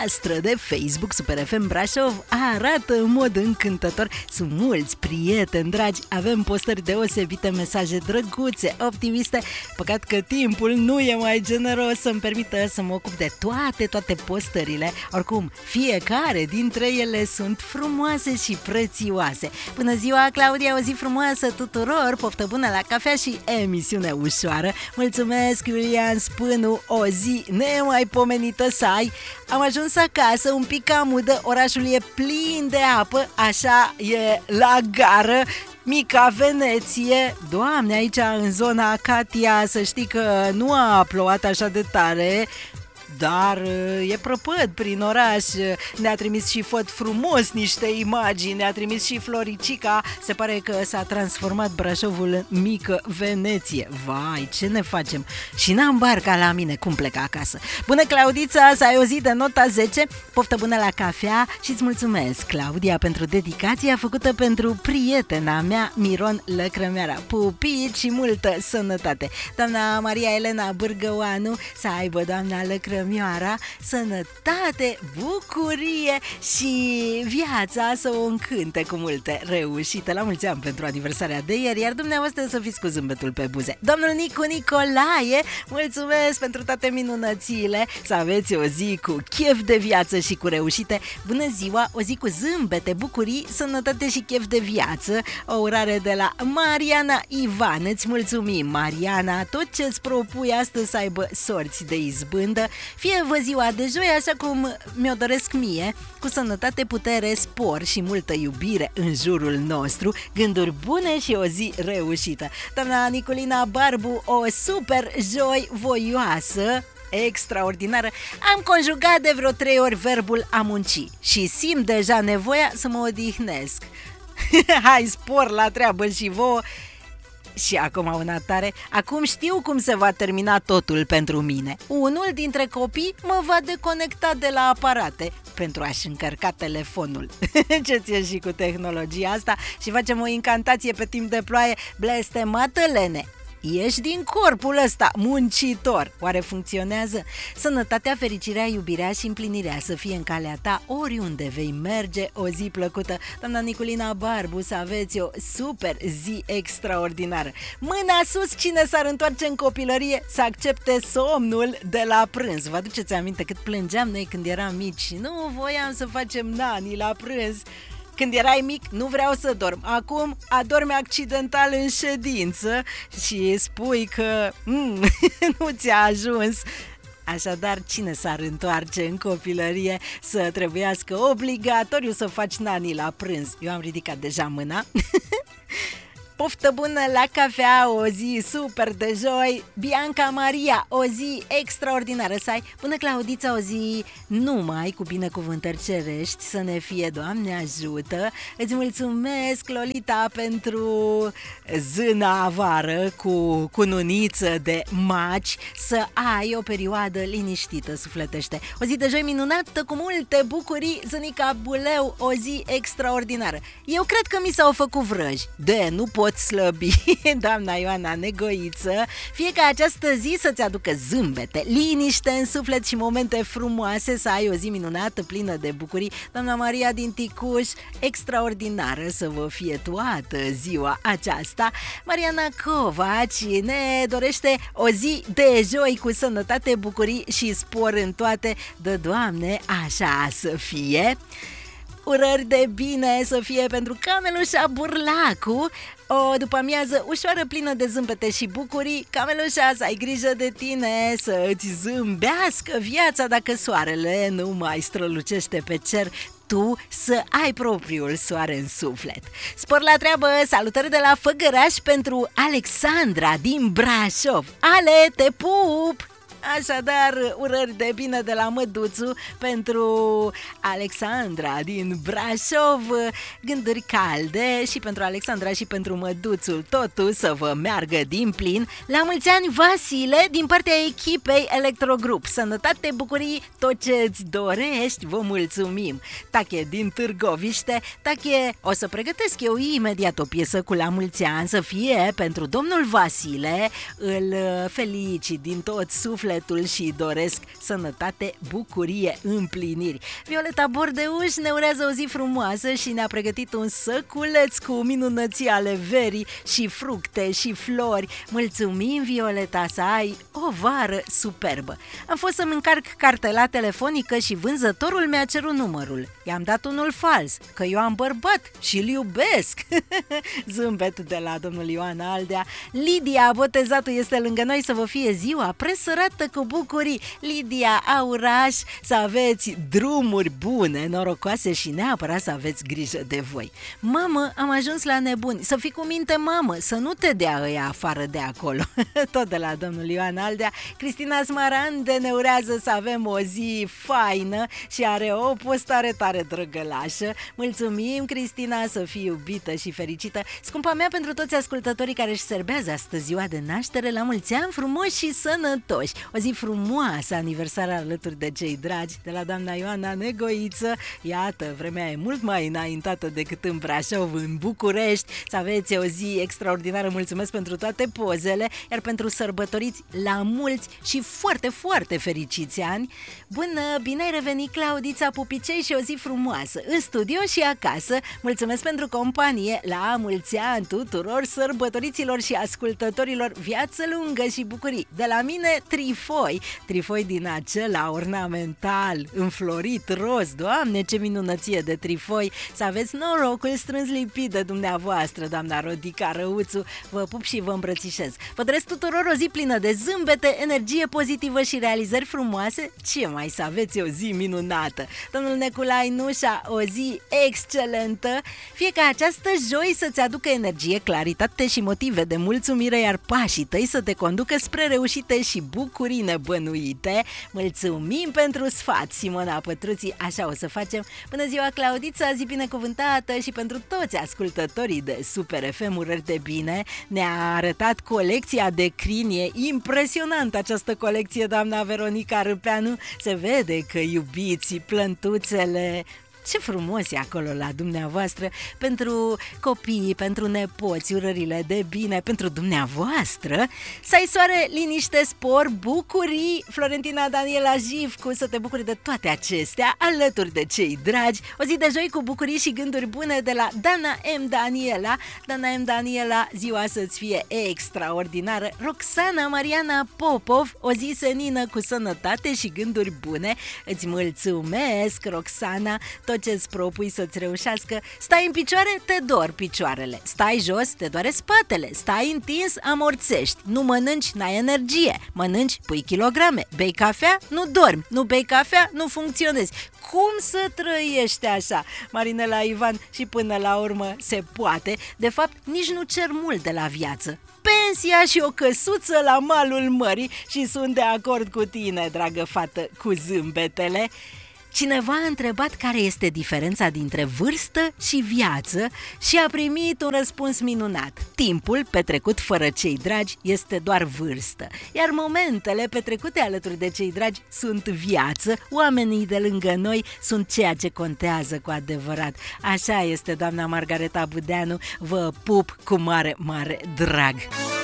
noastră de Facebook Super FM Brașov arată în mod încântător. Sunt mulți prieteni dragi, avem postări deosebite, mesaje drăguțe, optimiste. Păcat că timpul nu e mai generos să-mi permită să mă ocup de toate postările. Oricum, fiecare dintre ele sunt frumoase și prețioase. Bună ziua, Claudia, o zi frumoasă tuturor, poftă bună la cafea și emisiune ușoară. Mulțumesc, Iulian Spânu, o zi nemaipomenită să ai. Am ajuns acasă, un pic amudă, orașul e plin de apă, așa e la gară. Mica Veneție, Doamne, aici în zona Catia, să știi că nu a plouat așa de tare, dar e prăpăd prin oraș. Ne-a trimis și Făt frumos niște imagini, ne-a trimis și Floricica. Se pare că s-a transformat Brașovul în mică Veneție. Vai, ce ne facem? Și n-am barca la mine, cum plec acasă? Bună, Claudița, să ai o zi de nota 10. Poftă bună la cafea și îți mulțumesc, Claudia, pentru dedicația făcută pentru prietena mea, Miron Lăcrămeara. Pupici și multă sănătate. Doamna Maria Elena Bârgăoanu, să aibă doamna Lăcrămeara sănătate, bucurie și viața să o încânte cu multe reușite. La mulți ani pentru aniversarea de ieri, iar dumneavoastră să fiți cu zâmbetul pe buze. Domnul Nicu Nicolae, mulțumesc pentru toate minunățile, să aveți o zi cu chef de viață și cu reușite. Bună ziua, o zi cu zâmbete, bucurii, sănătate și chef de viață. O urare de la Mariana Ivan. Îți mulțumim, Mariana, tot ce îți propui astăzi să aibă sorți de izbândă. Fie vă ziua de joi așa cum mi-o doresc mie, cu sănătate, putere, spor și multă iubire în jurul nostru, gânduri bune și o zi reușită. Doamna Nicolina Barbu, o super joi voioasă, extraordinară. Am conjugat de vreo 3 ori verbul a munci și simt deja nevoia să mă odihnesc. Hai, spor la treabă și vouă. Și acum una tare, acum știu cum se va termina totul pentru mine. Unul dintre copii mă va deconecta de la aparate pentru a-și încărca telefonul. Ce ție și cu tehnologia asta și facem o incantație pe timp de ploaie. Blestemată, Lene, ieși din corpul ăsta muncitor. Oare funcționează? Sănătatea, fericirea, iubirea și împlinirea să fie în calea ta oriunde vei merge. O zi plăcută. Doamna Nicolina Barbu, să aveți o super zi extraordinară. Mâna sus cine s-ar întoarce în copilărie să accepte somnul de la prânz. Vă aduceți aminte cât plângeam noi când eram mici și nu voiam să facem nani la prânz? Când erai mic, nu vreau să dorm. Acum adormi accidental în ședință și spui că nu ți-a ajuns. Așadar, cine s-ar întoarce în copilărie să trebuiască obligatoriu să faci nani la prânz? Eu am ridicat deja mâna. Poftă bună la cafea, o zi super de joi. Bianca Maria, o zi extraordinară să ai. Bună, Claudița, o zi numai cu binecuvântări cerești să ne fie, Doamne ajută. Îți mulțumesc, Lolita, pentru zâna avară cu cununiță de maci. Să ai o perioadă liniștită, sufletește. O zi de joi minunată cu multe bucurii. Zânica Buleu, o zi extraordinară. Eu cred că mi s-au făcut vrăji. Nu pot slăbi, doamna Ioana Negoiță. Fie ca această zi să-ți aducă zâmbete, liniște în suflet și momente frumoase, să ai o zi minunată, plină de bucurii. Doamna Maria din Ticuș, extraordinară să vă fie toată ziua aceasta. Mariana Covaci ne dorește o zi de joi cu sănătate, bucurii și spor în toate. Dă, Doamne, așa să fie. Urări de bine să fie pentru Camelușa Burlacu. O după-amiază ușoară, plină de zâmbete și bucurii. Camelușa, să ai grijă de tine, să îți zâmbească viața. Dacă soarele nu mai strălucește pe cer, tu să ai propriul soare în suflet. Spor la treabă, salutări de la Făgăraș pentru Alexandra din Brașov. Ale, te pup! Așadar, urări de bine de la Măduțu pentru Alexandra din Brașov. Gânduri calde și pentru Alexandra și pentru Măduțul. Totul să vă meargă din plin. La mulți ani, Vasile, din partea echipei Electrogrup. Sănătate, bucurii, tot ce îți dorești, vă mulțumim. Tache din Târgoviște. Tache, o să pregătesc eu imediat o piesă cu la mulți ani să fie pentru domnul Vasile. Îl felicit din tot sufletul sufletul și doresc sănătate, bucurie, împliniri. Violeta Bordeuș ne urează o zi frumoasă și ne-a pregătit un săculeț cu minunății ale verii și fructe și flori. Mulțumim, Violeta, să ai o vară superbă. Am fost să-mi încarc cartela telefonică și vânzătorul mi-a cerut numărul. I-am dat unul fals, că eu am bărbat și îl iubesc. Zâmbet de la domnul Ioan Aldea. Lidia, botezatul, este lângă noi, să vă fie ziua presărată cu bucurii. Lidia, Auraș, să aveți drumuri bune, norocoase și neapărat să aveți grijă de voi. Mamă, am ajuns la nebuni. Să fii cu minte, mamă, să nu te dea ăia afară de acolo. Tot de la domnul Ioan Aldea. Cristina Smarande ne urează să avem o zi faină și are o postare tare drăgălașă. Mulțumim, Cristina, să fii iubită și fericită. Scumpa mea, pentru toți ascultătorii care își serbează astăzi ziua de naștere, la mulți ani frumoși și sănătoși. O zi frumoasă, aniversarea alături de cei dragi, de la doamna Ioana Negoiță. Iată, vremea e mult mai înaintată decât în Brașov, în București. Să aveți o zi extraordinară. Mulțumesc pentru toate pozele, iar pentru sărbătoriți, la mulți și foarte, foarte fericiți ani. Bună, bine ai revenit, Claudița Pupicei, și o zi frumoasă în studio și acasă. Mulțumesc pentru companie, la mulți ani tuturor sărbătoriților și ascultătorilor, viață lungă și bucurii. De la mine, trifoi din acela ornamental, înflorit, roz. Doamne, ce minunăție de trifoi! Să aveți norocul strâns lipit de dumneavoastră, doamna Rodica Răuțu. Vă pup și vă îmbrățișez. Vă doresc tuturor o zi plină de zâmbete, energie pozitivă și realizări frumoase. Ce mai să aveți o zi minunată! Domnul Neculai Nușa, o zi excelentă. Fie ca această joi să-ți aducă energie, claritate și motive de mulțumire, iar pașii tăi să te conducă spre reușite și bucurii nebănuite. Mulțumim pentru sfat, Simona Pătruții, așa o să facem. Bună ziua, Claudița, zi binecuvântată și pentru toți ascultătorii de Super FM, urări de bine. Ne-a arătat colecția de crini, e impresionantă această colecție, doamna Veronica Râpeanu. Se vede că iubiți plântuțele. Ce frumos e acolo la dumneavoastră, pentru copii, pentru nepoți, urările de bine, pentru dumneavoastră. Să ai soare, liniște, spor, bucurii. Florentina Daniela Jivcu, să te bucuri de toate acestea alături de cei dragi. O zi de joi cu bucurii și gânduri bune de la Dana M. Daniela. Dana M. Daniela, ziua să-ți fie extraordinară. Roxana Mariana Popov, o zi senină cu sănătate și gânduri bune. Îți mulțumesc, Roxana. Tot ce-ți propui să-ți reușească. Stai în picioare, te dor picioarele. Stai jos, te doare spatele. Stai întins, amorțești. Nu mănânci, n-ai energie. Mănânci, pui kilograme. Bei cafea, nu dormi. Nu bei cafea, nu funcționezi. Cum să trăiești așa? Marinela Ivan, și până la urmă se poate. De fapt, nici nu cer mult de la viață. Pensia și o căsuță la malul mării. Și sunt de acord cu tine, dragă fată, cu zâmbetele. Cineva a întrebat care este diferența dintre vârstă și viață și a primit un răspuns minunat. Timpul petrecut fără cei dragi este doar vârstă, iar momentele petrecute alături de cei dragi sunt viață. Oamenii de lângă noi sunt ceea ce contează cu adevărat. Așa este, doamna Margareta Budeanu, vă pup cu mare, mare drag.